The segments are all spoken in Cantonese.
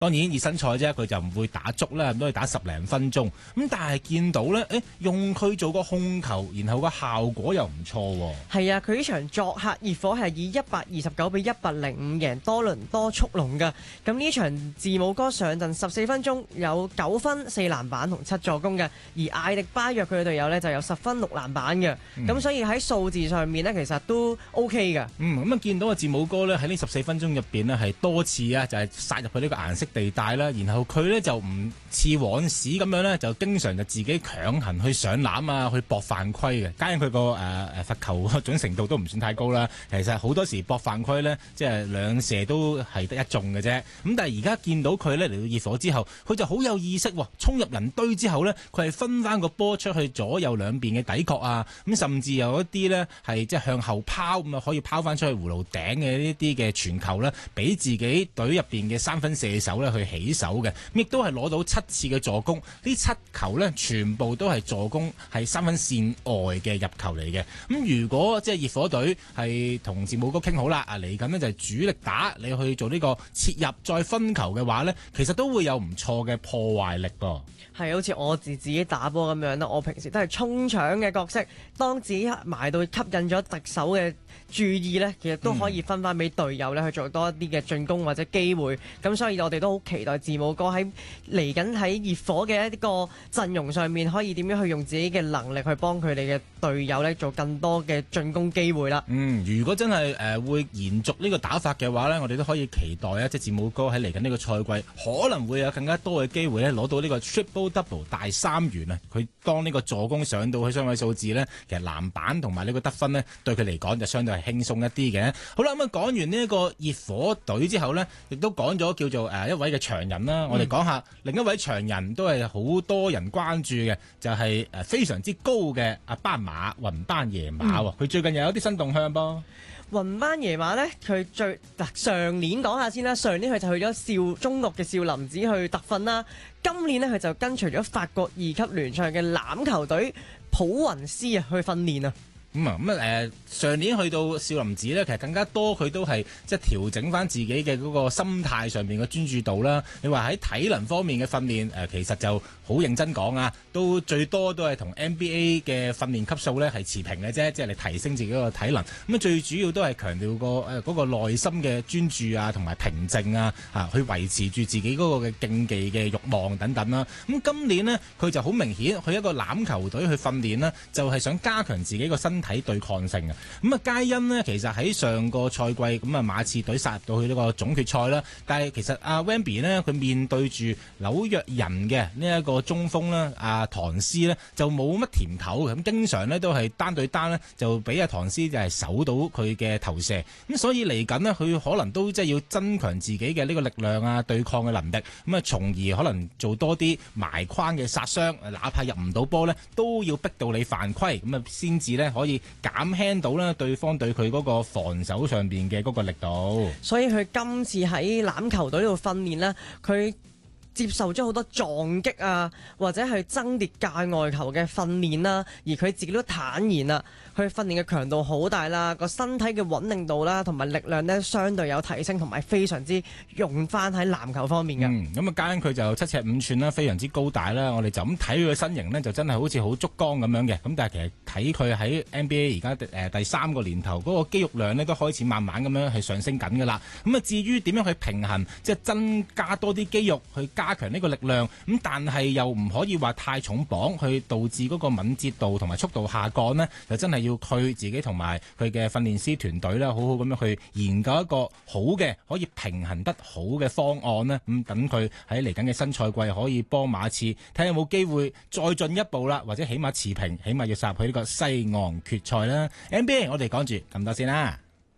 當然熱身賽啫，佢就唔會打足啦，都係打10零分鐘。咁但係見到咧，用佢做個控球，然後個效果又唔錯喎。 係啊，佢呢場作客熱火係以129比105贏多倫多速龍㗎。咁呢場字母哥上陣14分鐘有9分4籃板同7助攻嘅，而艾迪巴約佢嘅隊友呢就有10分6籃板嘅。咁所以喺數字上面呢，其實都 OK 㗎。 咁啊見到個字母哥咧喺呢14分鐘入邊呢，係多次啊，就係殺入去呢個顏色地帶啦，然後佢呢就唔似往時咁樣呢，就經常就自己強行去上籃啊，去搏犯規嘅。加上佢個罰球個準程度都唔算太高啦。其實好多時搏犯規呢，即係兩射都係得一中嘅啫。咁但係而家見到佢呢，嚟到熱火之後，佢就好有意識喎，衝入人堆之後呢，佢係分翻個波出去左右兩邊嘅底角啊。咁甚至有一啲呢係即係向後拋咁啊，可以拋翻出去葫蘆頂嘅呢啲嘅傳球呢，俾自己隊入邊嘅三分射手呢去起手嘅。亦都係攞到7次嘅助攻，呢7球呢全部都係助攻，係三分線外嘅入球嚟嘅。咁如果即係熱火隊係同字母哥傾好啦，嚟緊呢就係主力打，你去做呢個切入再分球嘅話呢，其實都會有唔錯嘅破壞力噃。 係好似我自己打波咁樣啦，我平時都係衝搶嘅角色，當自己埋到吸引咗敵手嘅注意呢，其實都可以分翻俾隊友呢去做多一啲嘅進攻或者機會。咁所以我哋都好期待字母哥喺嚟緊喺熱火嘅一個陣容上面，可以點樣去用自己嘅能力去幫佢哋嘅隊友呢做更多嘅進攻機會啦。 如果真係會延續呢個打法嘅話呢，我哋都可以期待啊，即係字母哥喺嚟緊呢個賽季可能會有更加多嘅機會呢攞到呢個 triple double 大三元啊！佢當呢個助攻上到去雙位數字呢，其實籃板同埋呢個得分呢，對佢嚟講就相對係輕鬆一啲嘅。好啦，咁講完呢一個熱火隊之後呢，亦都講咗叫做一位嘅長人啦。我哋講下另一位長人都係好多人關注嘅，就係非常之高嘅阿班馬雲班耶馬。佢最近又有啲新動向噃。 雲班耶馬呢，佢上年講下先啦，上年佢就去咗中國嘅少林寺去特訓啦。今年呢，佢就跟隨咗法國2級聯賽嘅欖球隊普雲斯去訓練啊。 上年去到少林寺呢，其實更加多佢都係即係調整翻自己嘅嗰個心態上面嘅專注度啦。你話喺體能方面嘅訓練，其實就好認真講啊，都最多都係同 NBA 嘅訓練級數呢係持平嘅啫，即係你提升自己個體能。咁最主要都係強調嗰個內心嘅專注啊，同埋平靜啊，去維持住自己嗰個嘅競技嘅慾望等等啦。咁今年呢，佢就好明顯去一個欖球隊去訓練啦，就係想加強自己個身體對抗性啊。咁皆因呢，其實喺上個賽季咁啊，馬刺隊殺入到去呢個總決賽啦。但係其實阿 Wemby 呢，佢面對住紐約人嘅呢一個中鋒啦，阿唐斯呢，就冇乜甜頭，咁經常呢都係單對單呢，就俾阿唐斯就係守到佢嘅投射。咁所以嚟緊呢，佢可能都即係要增強自己嘅呢個力量啊，對抗嘅能力。咁啊，從而可能做多啲埋框嘅殺傷，哪怕入唔到波呢，都要逼到你犯規，咁啊先至呢可以減輕到啦對方對佢嗰個防守上邊嘅嗰個力度。 所以佢今次喺欖球隊度訓練呢，佢接受咗好多撞擊啊，或者係爭奪界外球嘅訓練啦，而佢自己都坦言啦，佢訓練嘅強度好大啦，個身體嘅穩定度啦，同埋力量呢，相對有提升，同埋非常之用翻喺籃球方面嘅。 咁啊，加上佢就7尺5寸啦，非常之高大啦。我哋就咁睇佢嘅身形呢，就真係好似好竹竿咁樣嘅。咁但係其實睇佢喺 NBA 而家第3個年頭嗰個肌肉量呢，都開始慢慢咁樣係上升緊噶啦。咁啊，至於點樣去平衡，即係增加多啲肌肉去加強呢個力量，咁但係又唔可以話太重磅，去導致嗰個敏捷度同埋速度下降呢，就真係要佢自己同埋佢嘅訓練師團隊啦，好好咁樣去研究一個好嘅可以平衡得好嘅方案呢。咁等佢喺嚟緊嘅新賽季可以幫馬刺睇下有冇機會再進一步啦，或者起碼持平，起碼要殺入去呢個西岸決賽啦。NBA 我哋講住咁多先啦。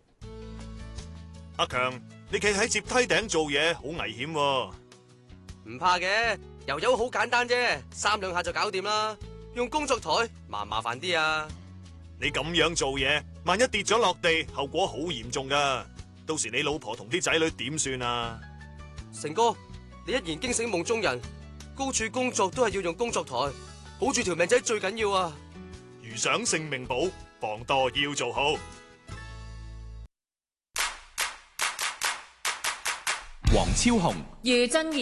阿強，你企喺接梯頂做嘢好危險喎。 唔怕嘅，游好簡單啫，3兩下就搞掂啦。用工作台麻煩啲啊。 你咁樣做嘢，萬一跌咗落地，後果好嚴重噶。到時你老婆同啲仔女點算啊？ 成哥，你一言驚醒夢中人，高處工作都係要用工作台，保住條命仔最緊要啊。 如想性命保，防墮要做好。 黃超雄、 余振業。